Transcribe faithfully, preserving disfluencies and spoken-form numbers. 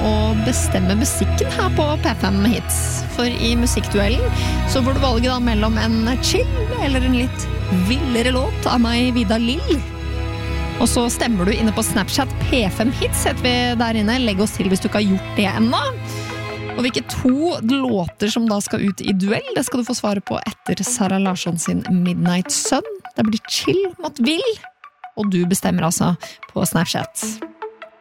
å bestemme musikken her på P fem Hits. For i musikkduellen så får du valget da mellom en chill eller en litt villere låt av meg, Vida Lill. Og så stemmer du inne på Snapchat P fem Hits, heter vi der inne. Legg oss til hvis du ikke har gjort det ennå. Og hvilke to låter som da skal ut i duell, det skal du få svare på etter Sara Larsson sin Midnight Sun. Det blir chill mot vill, og du bestemmer altså på Snapchat.